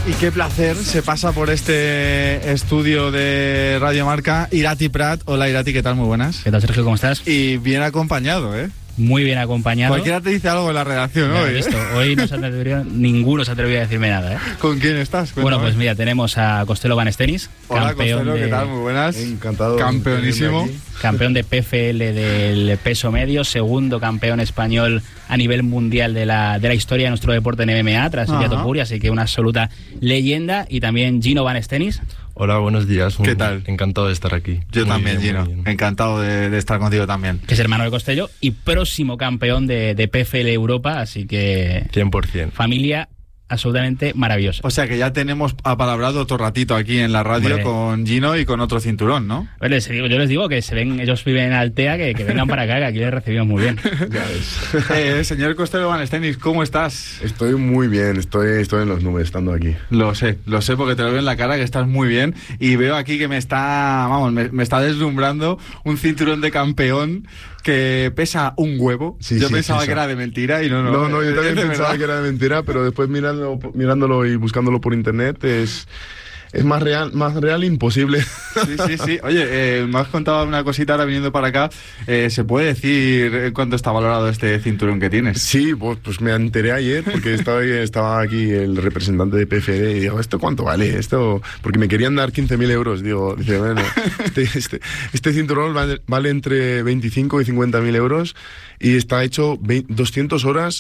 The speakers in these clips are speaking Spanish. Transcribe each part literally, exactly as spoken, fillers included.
Y qué placer se pasa por este estudio de Radio Marca Irati Prat. Hola Irati, ¿qué tal? Muy buenas. ¿Qué tal, Sergio? ¿Cómo estás? Y bien acompañado, ¿eh? Muy bien acompañado. Cualquiera te dice algo en la redacción hoy, ¿eh? Visto. Hoy no se atrevió, ninguno se atrevió a decirme nada, ¿eh? ¿Con quién estás? Cuéntame. Bueno, pues mira, tenemos a Costello Van Stennis. Hola, campeón Costello, de, ¿qué tal? Muy buenas. Encantado. Campeonísimo. Campeón de P F L del peso medio, segundo campeón español a nivel mundial de la, de la historia de nuestro deporte en M M A, tras Ilia Topuria, así que una absoluta leyenda. Y también Gino Van Stennis. Hola, buenos días. ¿Qué tal? Encantado de estar aquí. Yo muy también, bien, Gino. Encantado de, de estar contigo también. Que es hermano de Costello y próximo campeón de, de P F L Europa, así que... cien por ciento. Familia absolutamente maravillosa. O sea que ya tenemos apalabrado otro ratito aquí en la radio. Hombre. Con Gino y con otro cinturón, ¿no? Pues les digo, yo les digo que se ven, ellos viven en Altea, que, que vengan para acá, que aquí les recibimos muy bien. Ya ves. eh, señor Costello Van Stennis, ¿cómo estás? Estoy muy bien, estoy, estoy en los nubes estando aquí. Lo sé, lo sé porque te lo veo en la cara que estás muy bien y veo aquí que me está, vamos, me, me está deslumbrando un cinturón de campeón que pesa un huevo. Sí, yo sí, pensaba sí, que era de mentira y no, no. No, no, yo también de pensaba verdad. que era de mentira, pero después mirando, mirándolo y buscándolo por internet es... Es más real, más real imposible. Sí, sí, sí. Oye, eh, me has contado una cosita ahora viniendo para acá. Eh, ¿Se puede decir cuánto está valorado este cinturón que tienes? Sí, pues, pues me enteré ayer porque estaba, estaba aquí el representante de P F L y digo, ¿esto cuánto vale? Esto porque me querían dar quince mil euros. Digo, dice, bueno, este, este, este cinturón vale, vale entre veinticinco y cincuenta mil euros y está hecho doscientas horas.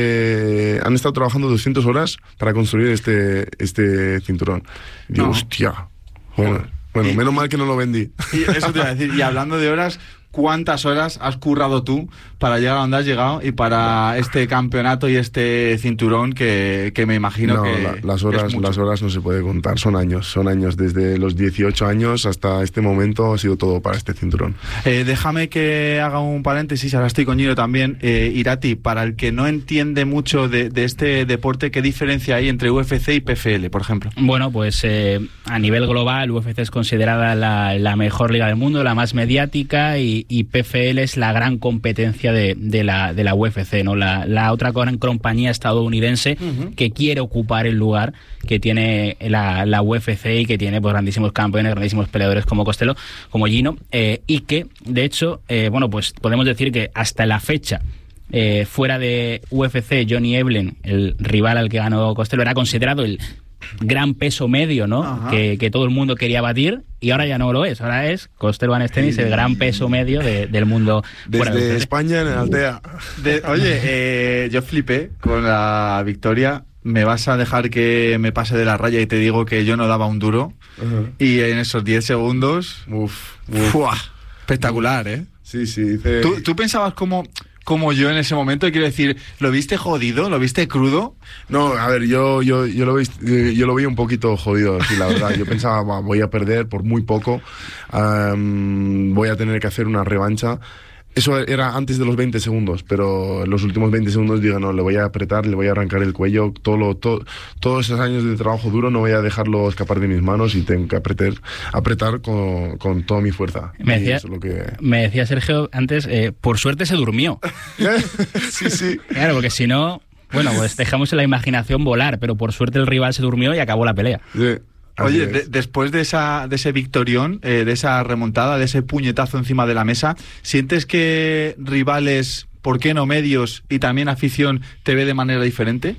Eh, han estado trabajando doscientas horas para construir este este cinturón. Y digo, no. hostia. Bueno, bueno y, menos mal que no lo vendí. Y eso te iba a decir. Y hablando de horas, ¿cuántas horas has currado tú para llegar a donde has llegado y para este campeonato y este cinturón que, que me imagino no, que la, las horas las horas no se puede contar, son años, son años. Desde los dieciocho años hasta este momento ha sido todo para este cinturón. Eh, déjame que haga un paréntesis, ahora estoy con Gino también. Eh, Irati, para el que no entiende mucho de, de este deporte, ¿qué diferencia hay entre U F C y P F L, por ejemplo? Bueno, pues eh, a nivel global, U F C es considerada la, la mejor liga del mundo, la más mediática, y, y P F L es la gran competencia de, de, la, de la U F C, ¿no? La, la otra gran compañía estadounidense uh-huh. que quiere ocupar el lugar que tiene la, la U F C y que tiene pues, grandísimos campeones, grandísimos peleadores como Costello, como Gino, eh, y que, de hecho, eh, bueno, pues podemos decir que hasta la fecha, eh, fuera de U F C, Johnny Eblen, el rival al que ganó Costello, era considerado el gran peso medio, ¿no? Que, que todo el mundo quería batir, y ahora ya no lo es. Ahora es Costello Van Stennis el gran peso medio de, del mundo. Desde de España en Altea. De, oye, eh, yo flipé con la victoria. Me vas a dejar que me pase de la raya y te digo que yo no daba un duro. Uh-huh. Y en esos diez segundos, uf, uf, uf, espectacular, ¿eh? Sí, sí. Dice... ¿Tú, ¿Tú pensabas como... como yo en ese momento? Quiero decir, ¿lo viste jodido? ¿Lo viste crudo? No, a ver, yo yo yo lo vi, yo lo vi un poquito jodido, sí, la verdad. Yo pensaba, bah, voy a perder por muy poco, um, voy a tener que hacer una revancha. Eso era antes de los veinte segundos, pero en los últimos veinte segundos digo, no, le voy a apretar, le voy a arrancar el cuello, todo lo, todo, todos esos años de trabajo duro no voy a dejarlo escapar de mis manos y tengo que apretar, apretar con, con toda mi fuerza. Me decía, eso es lo que... me decía Sergio antes, eh, por suerte se durmió. Sí, sí. Claro, porque si no, bueno, pues dejamos la imaginación volar, pero por suerte el rival se durmió y acabó la pelea. Sí. Oye, de, después de esa de ese victorión, eh, de esa remontada, de ese puñetazo encima de la mesa, ¿sientes que rivales, por qué no medios y también afición te ve de manera diferente?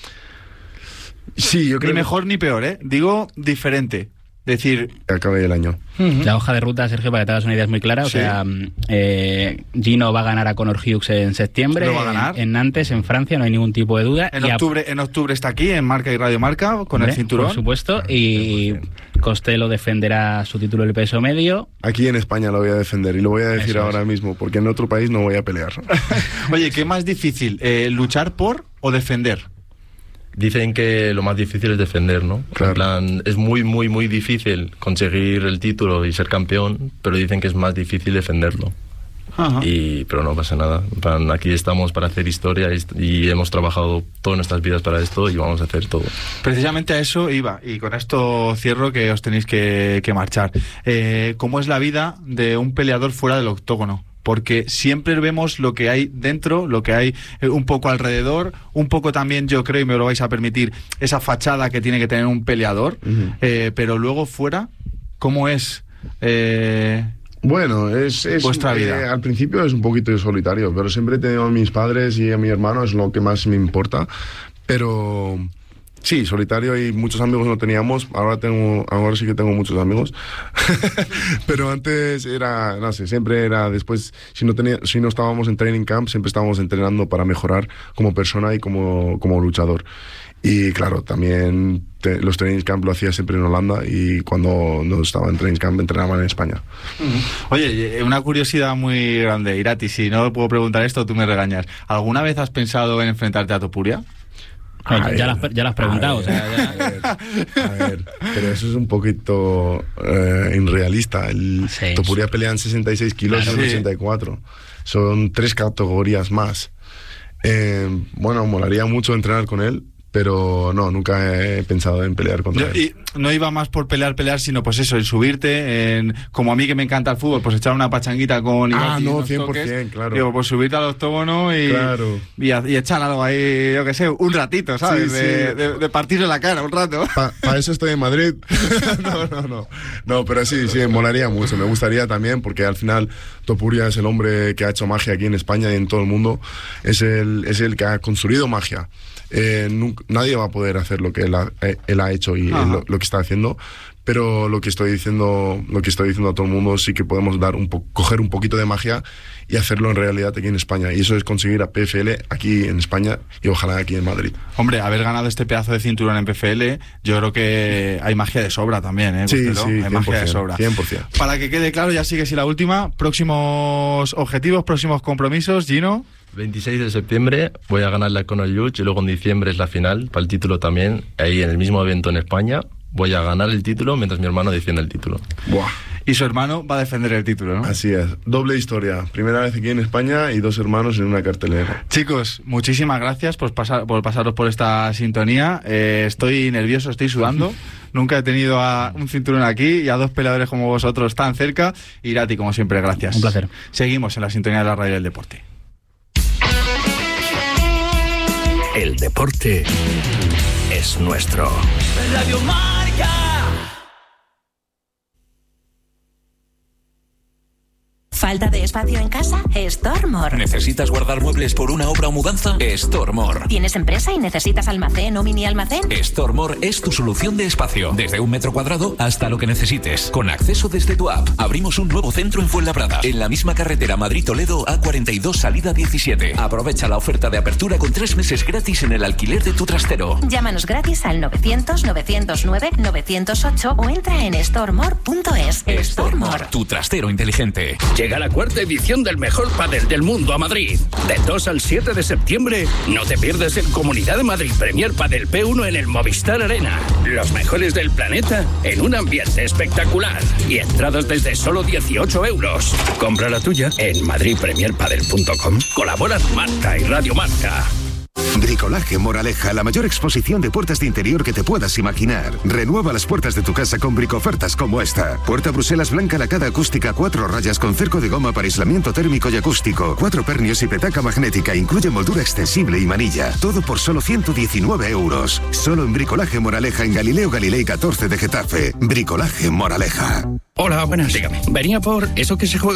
Sí, yo creo. Ni mejor que... ni peor, ¿eh? Digo diferente. Decir... Acabé el año. Uh-huh. La hoja de ruta, Sergio, para que te hagas una idea, es muy clara. O sí. sea, eh, Gino va a ganar a Conor Hughes en septiembre. ¿Lo va a ganar? En, en Nantes, en Francia, no hay ningún tipo de duda. En octubre, a... en octubre está aquí, en Marca y Radio Marca, con Hombre, el cinturón. Por supuesto, y Costello defenderá su título del peso medio. Aquí en España lo voy a defender, y lo voy a decir Eso ahora es. mismo, porque en otro país no voy a pelear. Oye, ¿qué más difícil? Eh, ¿Luchar por o defender? Dicen que lo más difícil es defender, ¿no? Claro. En plan, es muy, muy, muy difícil conseguir el título y ser campeón, pero dicen que es más difícil defenderlo. Ajá. Y, pero no pasa nada. En plan, aquí estamos para hacer historia y, y hemos trabajado todas nuestras vidas para esto y vamos a hacer todo. Precisamente a eso iba, y con esto cierro que os tenéis que, que marchar. Eh, ¿Cómo es la vida de un peleador fuera del octógono? porque siempre vemos lo que hay dentro, lo que hay eh, un poco alrededor, un poco también, yo creo, y me lo vais a permitir, esa fachada que tiene que tener un peleador, uh-huh. eh, pero luego fuera, ¿cómo es? Eh, Bueno, es, es vuestra vida. Eh, al principio es un poquito solitario, pero siempre he tenido a mis padres y a mi hermano, es lo que más me importa. Pero sí, solitario y muchos amigos no teníamos. Ahora tengo, ahora sí que tengo muchos amigos. Pero antes era, no sé, siempre era después, si no tenía, si no estábamos en training camp, siempre estábamos entrenando para mejorar como persona y como, como luchador. Y claro, también te, los training camp lo hacía siempre en Holanda y cuando no estaba en training camp entrenaba en España. Oye, una curiosidad muy grande, Irati, si no puedo preguntar esto, tú me regañas. ¿Alguna vez has pensado en enfrentarte a Topuria? A ver, ya, lo has, ya lo has preguntado. Ver, o sea, ya... a, ver, a ver, pero eso es un poquito eh, irrealista. El sí, Topuria pelea en sesenta y seis kilos y claro, en ochenta y cuatro. Son tres categorías más. Eh, bueno, molaría mucho entrenar con él, pero no, nunca he pensado en pelear contra Yo, él. Y no iba más por pelear, pelear, sino pues eso, en subirte, en, como a mí que me encanta el fútbol, pues echar una pachanguita con... Ah, no, cien por ciento, toques, claro. Digo, pues subirte al octógono y, claro. y, y echar algo ahí, yo que sé, un ratito, ¿sabes? Sí, de, sí. de, de partirle la cara un rato. Para pa eso estoy en Madrid. no, no, no. No, pero sí, sí, molaría mucho. Me gustaría también, porque al final Topuria es el hombre que ha hecho magia aquí en España y en todo el mundo. Es el, es el que ha construido magia. Eh, nunca, nadie va a poder hacer lo que él ha, eh, él ha hecho y lo, lo que está haciendo, pero lo que estoy diciendo lo que estoy diciendo a todo el mundo, sí que podemos dar un po coger un poquito de magia y hacerlo en realidad aquí en España, y eso es conseguir a P F L aquí en España y ojalá aquí en Madrid. Hombre, haber ganado este pedazo de cinturón en P F L, yo creo que hay magia de sobra también, ¿eh? Sí, Búsquelo, sí, hay magia de sobra. cien por ciento. Para que quede claro, ya sigue si la última, próximos objetivos, próximos compromisos, Gino. veintiséis de septiembre voy a ganar la Conor Luch y luego en diciembre es la final para el título también, ahí en el mismo evento en España. Voy a ganar el título mientras mi hermano defiende el título. Buah. Y su hermano va a defender el título, ¿no? Así es, doble historia. Primera vez aquí en España y dos hermanos en una cartelera. Chicos, muchísimas gracias por, pasar, por pasaros por esta sintonía. Eh, estoy nervioso, estoy sudando. Nunca he tenido a un cinturón aquí y a dos peleadores como vosotros tan cerca. Irati, como siempre, gracias. Un placer. Seguimos en la sintonía de la radio del deporte. El deporte es nuestro. Radio Marca. ¿Falta de espacio en casa? Stormore. ¿Necesitas guardar muebles por una obra o mudanza? Stormore. ¿Tienes empresa y necesitas almacén o mini almacén? Stormore es tu solución de espacio, desde un metro cuadrado hasta lo que necesites. Con acceso desde tu app. Abrimos un nuevo centro en Fuenlabrada, en la misma carretera Madrid-Toledo A cuarenta y dos, salida diecisiete. Aprovecha la oferta de apertura con tres meses gratis en el alquiler de tu trastero. Llámanos gratis al novecientos, novecientos nueve, novecientos ocho o entra en stormore punto es. Stormore, tu trastero inteligente. Llega la cuarta edición del mejor pádel del mundo a Madrid. Del dos al siete de septiembre, no te pierdas el Comunidad de Madrid Premier Padel P uno en el Movistar Arena. Los mejores del planeta en un ambiente espectacular. Y entradas desde solo dieciocho euros. Compra la tuya en madrid premier padel punto com. Colaboran Marca y Radio Marca. Bricolaje Moraleja, la mayor exposición de puertas de interior que te puedas imaginar. Renueva las puertas de tu casa con bricofertas como esta. Puerta Bruselas blanca lacada acústica, cuatro rayas con cerco de goma para aislamiento térmico y acústico. Cuatro pernios y petaca magnética, incluye moldura extensible y manilla. Todo por solo ciento diecinueve euros. Solo en Bricolaje Moraleja en Galileo Galilei catorce de Getafe. Bricolaje Moraleja. Hola, buenas. Dígame. Venía por eso que se juega